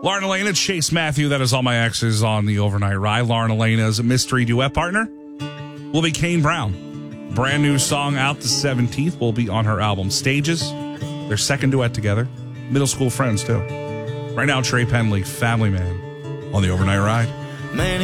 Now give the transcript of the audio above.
Lauren Elena, Chase Matthew, that is All My Exes on the Overnight Ride. Lauren Elena's mystery duet partner will be Kane Brown. Brand new song out the 17th will be on her album Stages. Their second duet together. Middle school friends, too. Right now, Trey Penley, Family Man, on the Overnight Ride. Man,